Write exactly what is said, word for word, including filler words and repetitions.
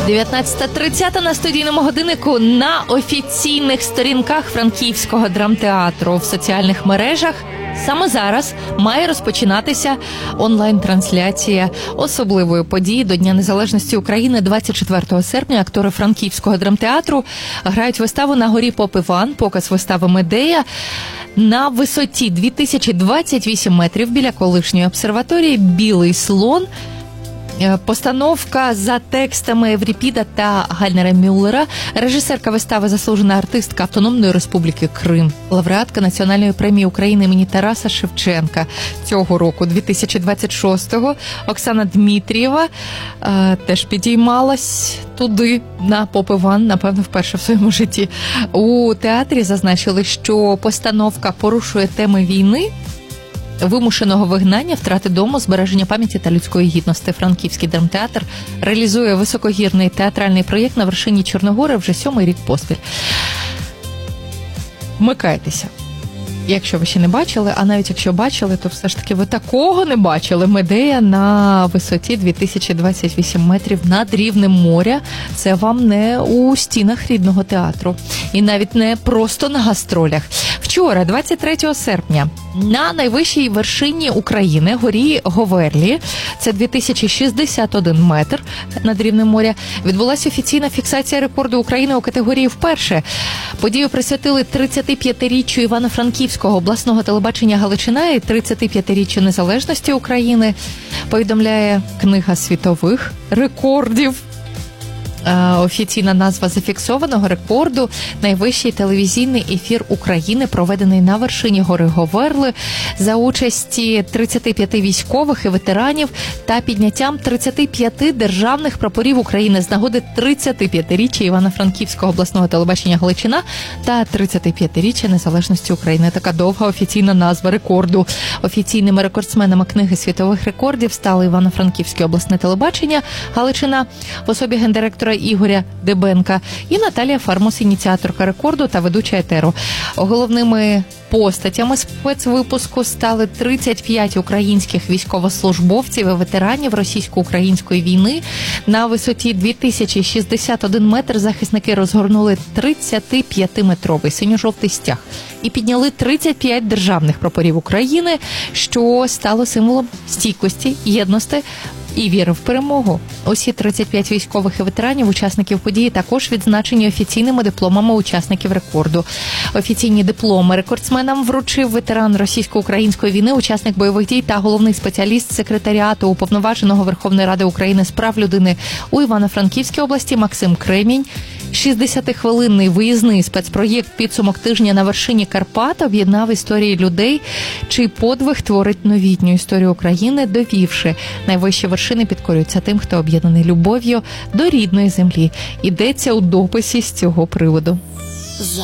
дев'ятнадцята тридцять на студійному годиннику. На офіційних сторінках Франківського драмтеатру в соціальних мережах саме зараз має розпочинатися онлайн-трансляція особливої події до Дня Незалежності України. двадцять четвертого серпня актори Франківського драмтеатру грають виставу «На горі поп Іван», показ вистави «Медея» на висоті дві тисячі двадцять вісім метрів біля колишньої обсерваторії «Білий слон». Постановка за текстами Евріпіда та Гальнера Мюллера. Режисерка вистави, заслужена артистка Автономної Республіки Крим, лауреатка Національної премії України імені Тараса Шевченка цього року, дві тисячі двадцять шостого. Оксана Дмитрієва е, теж підіймалась туди, на поп Іван, напевно, вперше в своєму житті. У театрі зазначили, що постановка порушує теми війни, вимушеного вигнання, втрати дому, збереження пам'яті та людської гідності. Франківський драмтеатр реалізує високогірний театральний проєкт на вершині Чорногори вже сьомий рік поспіль. Вмикайтеся. Якщо ви ще не бачили, а навіть якщо бачили, то все ж таки ви такого не бачили. «Медея» на висоті дві тисячі двадцять вісім метрів над рівнем моря. Це вам не у стінах рідного театру. І навіть не просто на гастролях. Вчора, двадцять третього серпня, на найвищій вершині України, горі Говерлі, це дві тисячі шістдесят один метр над рівнем моря, відбулася офіційна фіксація рекорду України у категорії «Вперше». Подію присвятили тридцятип'ятиріччю Івано-Франківського обласного телебачення «Галичина» і тридцятип'ятиріччю незалежності України, повідомляє Книга світових рекордів. Офіційна назва зафіксованого рекорду – найвищий телевізійний ефір України, проведений на вершині гори Говерли за участі тридцяти п'яти військових і ветеранів та підняттям тридцяти п'яти державних прапорів України з нагоди тридцятип'ятиріччя Івано-Франківського обласного телебачення «Галичина» та тридцятип'ятиріччя незалежності України. Така довга офіційна назва рекорду. Офіційними рекордсменами Книги світових рекордів стали Івано-Франківське обласне телебачення «Галичина» в особі гендиректора Ігоря Дебенка і Наталія Фармус, ініціаторка рекорду та ведуча етеру. Головними постатями спецвипуску стали тридцять п'ять українських військовослужбовців і ветеранів російсько-української війни. На висоті дві тисячі шістдесят один метр захисники розгорнули тридцятип'ятиметровий синьо-жовтий стяг і підняли тридцять п'ять державних прапорів України, що стало символом стійкості, єдності і віри в перемогу. Усі тридцять п'ять військових і ветеранів, учасників події, також відзначені офіційними дипломами учасників рекорду. Офіційні дипломи рекордсменам вручив ветеран російсько-української війни, учасник бойових дій та головний спеціаліст секретаріату Уповноваженого Верховної Ради України з прав людини у Івано-Франківській області Максим Кремінь. шістдесятихвилинний виїзний спецпроєкт «Підсумок тижня на вершині Карпат» об'єднав історії людей, чий подвиг творить новітню історію України, довівши: найвищі вершини підкорюються тим, хто об'єднаний любов'ю до рідної землі. Йдеться у дописі з цього приводу.